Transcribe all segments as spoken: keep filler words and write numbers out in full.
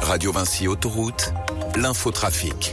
Radio Vinci Autoroute, l'infotrafic.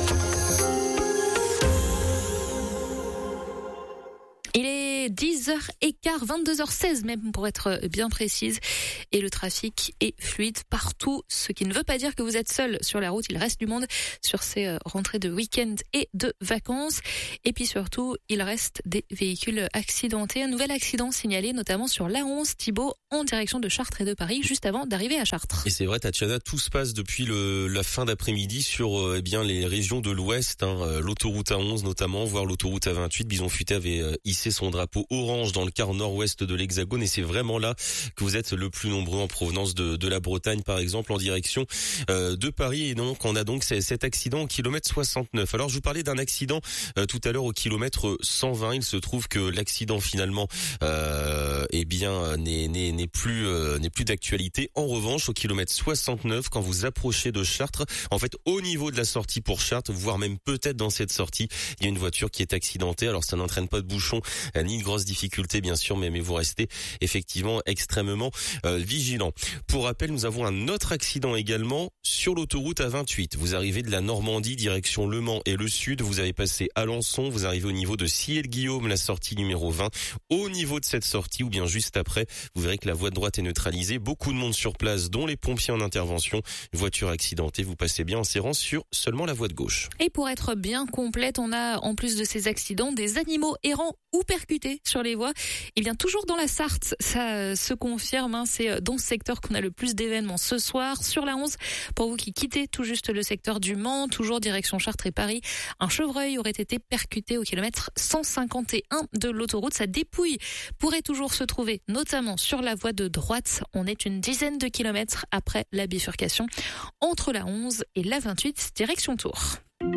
Il est dix heures quinze, vingt-deux heures seize même pour être bien précise. Et le trafic est fluide partout, ce qui ne veut pas dire que vous êtes seul sur la route. Il reste du monde sur ces rentrées de week-end et de vacances. Et puis surtout, il reste des véhicules accidentés. Un nouvel accident signalé notamment sur l'A onze Thibaut en direction de Chartres et de Paris juste avant d'arriver à Chartres. Et c'est vrai, Tatiana, tout se passe depuis le, la fin d'après-midi sur euh, eh bien les régions de l'Ouest, hein, l'autoroute A onze notamment, voire l'autoroute A vingt-huit. Bison Futé avait euh, hissé son drapeau orange dans le quart nord-ouest de l'Hexagone et c'est vraiment là que vous êtes le plus nombreux en provenance de, de la Bretagne par exemple en direction euh, de Paris. Et donc on a donc cet accident au kilomètre soixante-neuf. Alors je vous parlais d'un accident euh, tout à l'heure au kilomètre cent vingt. Il se trouve que l'accident finalement euh, eh bien n'est, n'est, n'est plus euh, n'est plus d'actualité. En revanche au kilomètre soixante-neuf, quand vous approchez de Chartres, en fait au niveau de la sortie pour Chartres, voire même peut-être dans cette sortie, il y a une voiture qui est accidentée. Alors ça n'entraîne pas de bouchon euh, ni de grosses difficultés bien sûr, mais, mais vous restez effectivement extrêmement euh, vigilant. Pour rappel, nous avons un autre accident également sur l'autoroute A vingt-huit. Vous arrivez de la Normandie, direction Le Mans et le Sud. Vous avez passé Alençon, vous arrivez au niveau de Sillé-le-Guillaume, la sortie numéro vingt. Au niveau de cette sortie, ou bien juste après, vous verrez que la voie de droite est neutralisée. Beaucoup de monde sur place, dont les pompiers en intervention. Une voiture accidentée, vous passez bien en serrant sur seulement la voie de gauche. Et pour être bien complète, on a en plus de ces accidents des animaux errants ou percutés sur les voies. Il vient toujours dans la Sarthe, ça euh, se confirme, hein, c'est dans ce secteur qu'on a le plus d'événements ce soir. Sur la onze, pour vous qui quittez tout juste le secteur du Mans, toujours direction Chartres et Paris, un chevreuil aurait été percuté au kilomètre cent cinquante et un de l'autoroute. Sa dépouille pourrait toujours se trouver, notamment sur la voie de droite. On est une dizaine de kilomètres après la bifurcation entre la onze et la vingt-huit, direction Tours.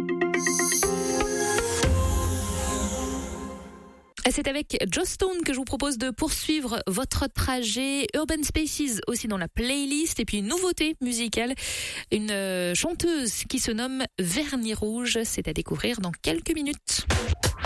C'est avec Joss Stone que je vous propose de poursuivre votre trajet. Urban Spaces aussi dans la playlist. Et puis une nouveauté musicale, une chanteuse qui se nomme Vernis Rouge. C'est à découvrir dans quelques minutes.